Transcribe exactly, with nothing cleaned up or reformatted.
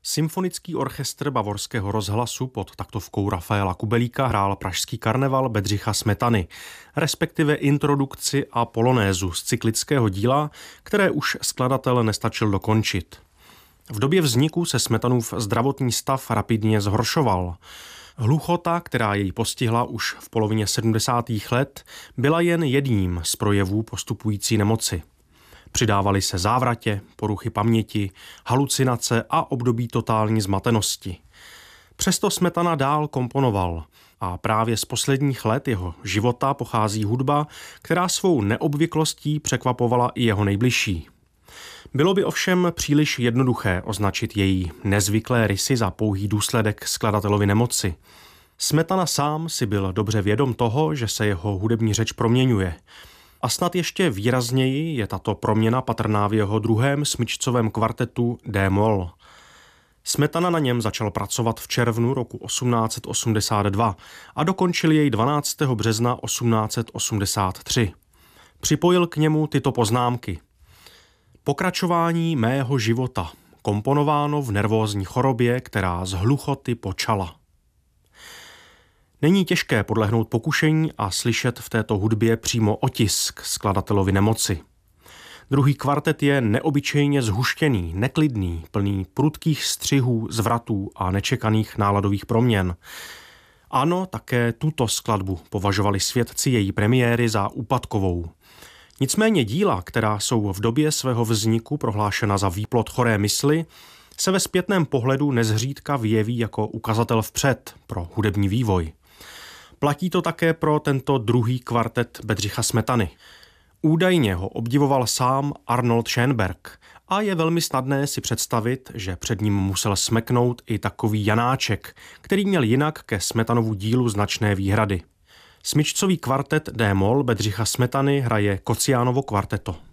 Symfonický orchestr Bavorského rozhlasu pod taktovkou Rafaela Kubelíka hrál pražský karneval Bedřicha Smetany, respektive introdukci a polonézu z cyklického díla, které už skladatel nestačil dokončit. V době vzniku se Smetanův zdravotní stav rapidně zhoršoval. Hluchota, která jej postihla už v polovině sedmdesátých let, byla jen jedním z projevů postupující nemoci. Přidávaly se závratě, poruchy paměti, halucinace a období totální zmatenosti. Přesto Smetana dál komponoval a právě z posledních let jeho života pochází hudba, která svou neobvyklostí překvapovala i jeho nejbližší. Bylo by ovšem příliš jednoduché označit její nezvyklé rysy za pouhý důsledek skladatelovy nemoci. Smetana sám si byl dobře vědom toho, že se jeho hudební řeč proměňuje. A snad ještě výrazněji je tato proměna patrná v jeho druhém smyčcovém kvartetu D-moll. Smetana na něm začal pracovat v červnu roku osmnáct set osmdesát dva a dokončil jej dvanáctého března osmnáct set osmdesát tři. Připojil k němu tyto poznámky. Pokračování mého života, komponováno v nervózní chorobě, která z hluchoty počala. Není těžké podlehnout pokušení a slyšet v této hudbě přímo otisk skladatelovy nemoci. Druhý kvartet je neobyčejně zhuštěný, neklidný, plný prudkých střihů, zvratů a nečekaných náladových proměn. Ano, také tuto skladbu považovali svědci její premiéry za úpadkovou. Nicméně díla, která jsou v době svého vzniku prohlášena za výplod choré mysli, se ve zpětném pohledu nezřídka vyjeví jako ukazatel vpřed pro hudební vývoj. Platí to také pro tento druhý kvartet Bedřicha Smetany. Údajně ho obdivoval sám Arnold Schoenberg a je velmi snadné si představit, že před ním musel smeknout i takový Janáček, který měl jinak ke Smetanovu dílu značné výhrady. Smyčcový kvartet D-moll Bedřicha Smetany hraje Kociánovo kvarteto.